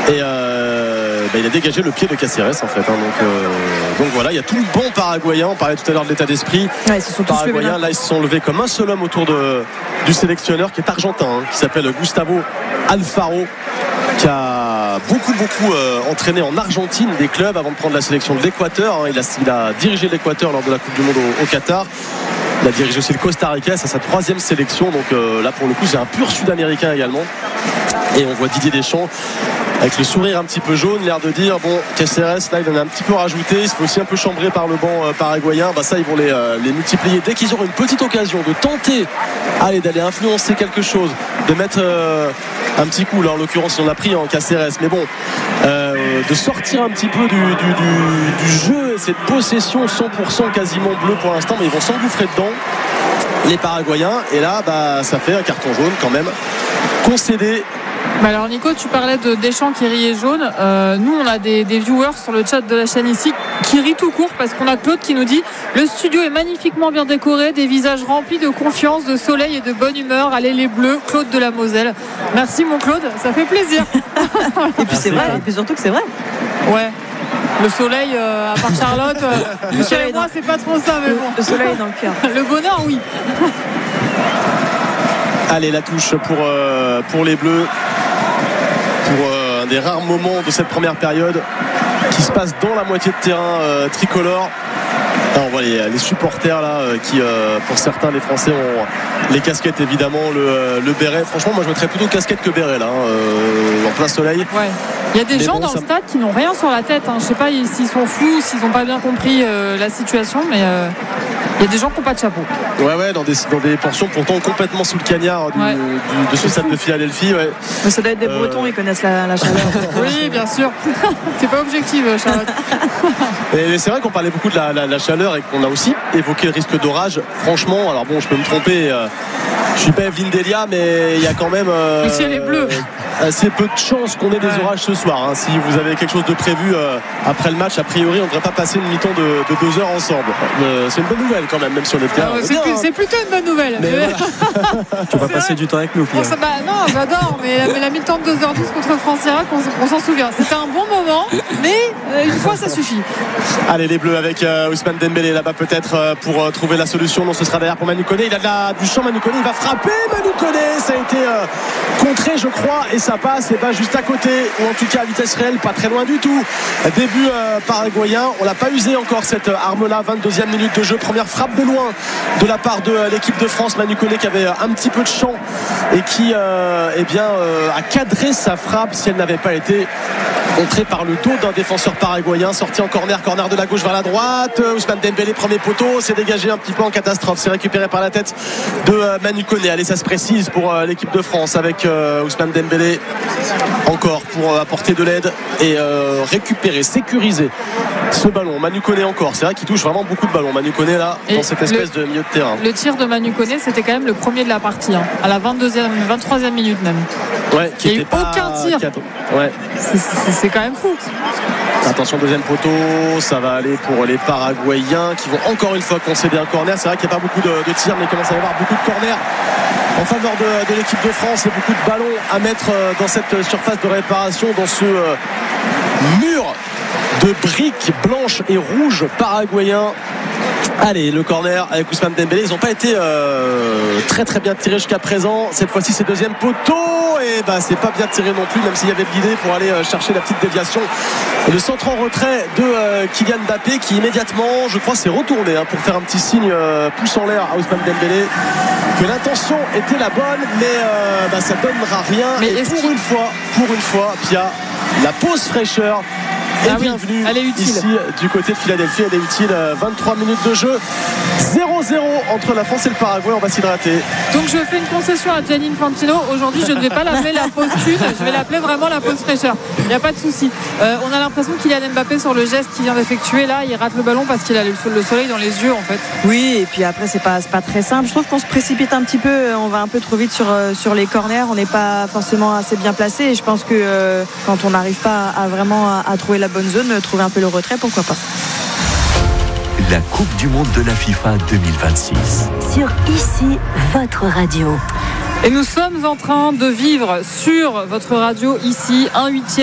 Et il a dégagé le pied de Cáceres en fait. Donc voilà, il y a tout le bon paraguayen. On parlait tout à l'heure de l'état d'esprit. Ouais, ils se sont tous levés. Là, ils se sont levés comme un seul homme autour du sélectionneur qui est argentin, qui s'appelle Gustavo Alfaro, qui a beaucoup entraîné en Argentine des clubs avant de prendre la sélection de l'Équateur. Il a dirigé l'Équateur lors de la Coupe du Monde au Qatar. Il a dirigé aussi le Costa Rica, c'est sa 3e sélection. Donc là pour le coup c'est un pur Sud-Américain également. Et on voit Didier Deschamps avec le sourire un petit peu jaune, l'air de dire bon, Cáceres là il en a un petit peu rajouté, il se fait aussi un peu chambrer par le banc paraguayen. Ça ils vont les multiplier dès qu'ils auront une petite occasion de tenter d'aller influencer quelque chose, de mettre un petit coup. Là en l'occurrence on a pris en Cáceres, mais bon, de sortir un petit peu du jeu et cette possession 100% quasiment bleue pour l'instant, mais ils vont s'engouffrer dedans les Paraguayens. Et là ça fait un carton jaune quand même concédé. Alors Nico, tu parlais de Deschamps qui riait jaune. Nous on a des viewers sur le chat de la chaîne ici qui rient tout court parce qu'on a Claude qui nous dit: le studio est magnifiquement bien décoré, des visages remplis de confiance, de soleil et de bonne humeur. Allez les Bleus. Claude de la Moselle. Merci mon Claude, ça fait plaisir. Et puis c'est vrai, et puis surtout que c'est vrai. Ouais. Le soleil, à part Charlotte, le soleil, moi c'est pas trop ça, mais bon. Le soleil dans le cœur. Le bonheur, oui. Allez, la touche pour les Bleus, pour un des rares moments de cette première période qui se passe dans la moitié de terrain tricolore. Là, on voit les supporters là qui pour certains les Français ont les casquettes évidemment, le béret. Franchement moi je mettrais plutôt casquette que béret là, en plein soleil. Ouais. Il y a des gens dans le stade qui n'ont rien sur la tête. Je ne sais pas s'ils sont fous, s'ils n'ont pas bien compris la situation, mais il y a des gens qui n'ont pas de chapeau. Ouais, dans des portions pourtant complètement sous le cagnard de ce stade de Philadelphie. Ouais. Mais ça doit être des Bretons, ils connaissent la chaleur. Oui, bien sûr. C'est pas objectif, Charlotte. Et c'est vrai qu'on parlait beaucoup de la chaleur et qu'on a aussi évoqué le risque d'orage. Franchement, alors bon, je peux me tromper. Je suis pas Evelyne Delia, mais il y a quand même le ciel est bleu. Assez peu de chances qu'on ait des orages ce soir. Si vous avez quelque chose de prévu après le match, a priori on ne devrait pas passer une mi-temps de 2 heures ensemble. C'est une bonne nouvelle quand même si on est terrain. C'est plutôt une bonne nouvelle. Voilà. Tu vas passer du temps avec nous, Pierre. Non, j'adore, mais la mi-temps de 2h10 contre France-Irak, on s'en souvient. C'était un bon moment, mais une fois ça suffit. Allez les Bleus avec Ousmane Dembélé là-bas peut-être pour trouver la solution. Non, ce sera derrière pour Manu Koné. Il a du champ, Manu Koné, il va frapper. Manu Koné, ça a été contré je crois, et ça passe juste à côté, ou en tout cas à vitesse réelle, pas très loin du tout. Début paraguayen, on l'a pas usé encore cette arme là. 22e minute de jeu, première frappe de loin de la part de l'équipe de France. Manu Koné qui avait un petit peu de champ et qui a cadré sa frappe si elle n'avait pas été contrée par le dos d'un défenseur paraguayen. Sorti en corner de la gauche vers la droite. Ousmane Dembélé, premier poteau, s'est dégagé un petit peu en catastrophe, c'est récupéré par la tête de Manu Koné. Allez, ça se précise pour l'équipe de France avec Ousmane Dembélé encore pour apporter de l'aide et récupérer, sécuriser ce ballon. Manu Koné encore, c'est vrai qu'il touche vraiment beaucoup de ballons Manu Koné là, dans cette espèce de milieu de terrain. Le tir de Manu Koné, c'était quand même le premier de la partie, à la 23e minute même. Ouais, il n'y a eu aucun tir. Ouais. C'est quand même fou. Attention, deuxième poteau, ça va aller pour les Paraguayens qui vont encore une fois concéder un corner. C'est vrai qu'il n'y a pas beaucoup de tirs, mais il commence à y avoir beaucoup de corners en faveur de l'équipe de France et beaucoup de ballons à mettre dans cette surface de réparation, dans ce mur de briques blanches et rouges paraguayens. Allez, le corner avec Ousmane Dembélé. Ils n'ont pas été très très bien tirés jusqu'à présent. Cette fois-ci, c'est deuxième poteau. Et c'est pas bien tiré non plus, même s'il y avait de l'idée pour aller chercher la petite déviation. Et le centre en retrait de Kylian Mbappé qui immédiatement, je crois, s'est retourné pour faire un petit signe pouce en l'air à Ousmane Dembélé. Que l'intention était la bonne, mais ça donnera rien. Mais et pour une fois, Pia, la pause fraîcheur est bienvenue ici du côté de Philadelphie. Elle est utile. 23 minutes de jeu, 0-0 entre la France et le Paraguay. On va s'hydrater. Donc je fais une concession à Gianni Infantino. Aujourd'hui je ne vais pas l'appeler la pause thune, je vais l'appeler vraiment la pause fraîcheur. Il n'y a pas de souci. On a l'impression qu'il y a Mbappé sur le geste qu'il vient d'effectuer là, il rate le ballon parce qu'il a le soleil dans les yeux en fait. Oui, et puis après c'est pas très simple. Je trouve qu'on se précipite un petit peu, on va un peu trop vite sur les corners, on n'est pas forcément assez bien placé, et je pense que quand on n'arrive pas à trouver la bonne zone, trouver un peu le retrait, pourquoi pas. La Coupe du Monde de la FIFA 2026. Sur ici, votre radio. Et nous sommes en train de vivre sur votre radio ici un 8e